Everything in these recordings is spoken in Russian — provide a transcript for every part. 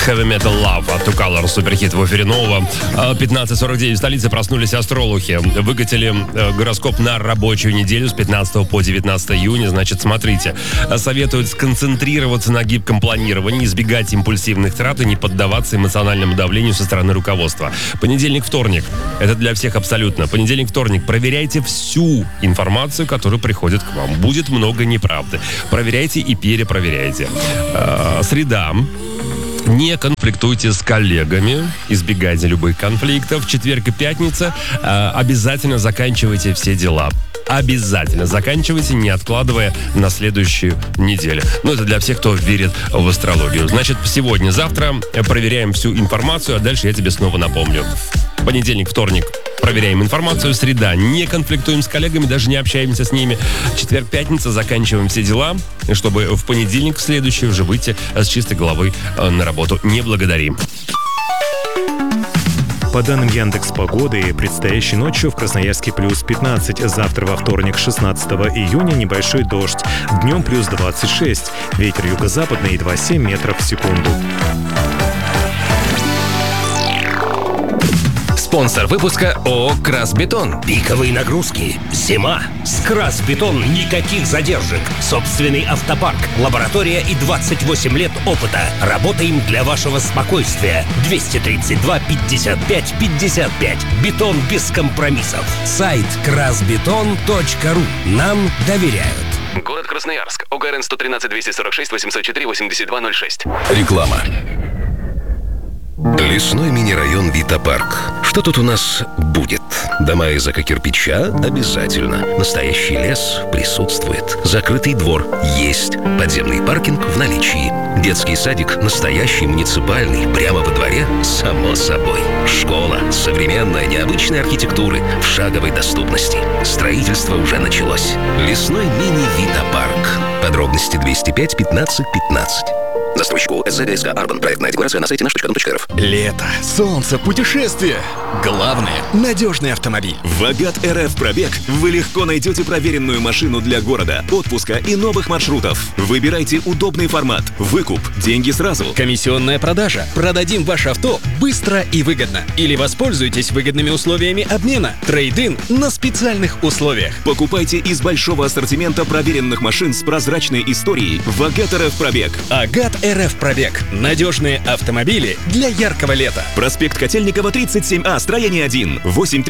Heavy Metal Love от Two Colors, суперхит в эфире нового. 15:49 в столице проснулись астрологи. Выкатили гороскоп на рабочую неделю с 15 по 19 июня. Значит, смотрите. Советуют сконцентрироваться на гибком планировании, избегать импульсивных трат и не поддаваться эмоциональному давлению со стороны руководства. Понедельник, вторник. Это для всех абсолютно. Понедельник, вторник. Проверяйте всю информацию, которая приходит к вам. Будет много неправды. Проверяйте и перепроверяйте. Среда. Не конфликтуйте с коллегами, избегайте любых конфликтов. Четверг и пятница. Обязательно заканчивайте все дела. Обязательно заканчивайте, не откладывая на следующую неделю. Это для всех, кто верит в астрологию. Значит, сегодня, завтра проверяем всю информацию, а дальше я тебе снова напомню. Понедельник, вторник. Проверяем информацию. Среда. Не конфликтуем с коллегами, даже не общаемся с ними. Четверг, пятница. Заканчиваем все дела, чтобы в понедельник, в следующий, уже выйти с чистой головой на работу. Не благодарим. По данным Яндекс.Погоды, предстоящей ночью в Красноярске плюс 15, завтра во вторник 16 июня небольшой дождь, днем плюс 26, ветер юго-западный 2,7 метров в секунду. Спонсор выпуска ООО «Красбетон». Пиковые нагрузки. Зима. С «Красбетон» никаких задержек. Собственный автопарк, лаборатория и 28 лет опыта. Работаем для вашего спокойствия. 232 55 55. Бетон без компромиссов. Сайт красбетон.ру. Нам доверяют. Город Красноярск. ОГРН 113 246 804 8206. Реклама. Лесной мини-район Вита-парк. Что тут у нас будет? Дома из эко-кирпича? Обязательно. Настоящий лес присутствует. Закрытый двор есть. Подземный паркинг в наличии. Детский садик настоящий, муниципальный, прямо во дворе, само собой. Школа современной, необычной архитектуры в шаговой доступности. Строительство уже началось. Лесной мини-Вита-парк. Подробности 205 15 15. Застройщику СЗГСК Арбан. Проектная декларация на сайте наш.дом.рф. Лето, солнце, путешествия. Главное – надежный автомобиль. В Агат РФ Пробег вы легко найдете проверенную машину для города, отпуска и новых маршрутов. Выбирайте удобный формат. Выкуп. Деньги сразу. Комиссионная продажа. Продадим ваше авто быстро и выгодно. Или воспользуйтесь выгодными условиями обмена. Трейд-ин на специальных условиях. Покупайте из большого ассортимента проверенных машин с прозрачной историей в Агат РФ Пробег. Агат РФ Пробег. Надежные автомобили для яркого лета. Проспект Котельникова, 37А, строение 1.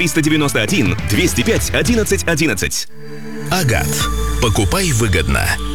8 391 205 11 11. Агат. Покупай выгодно.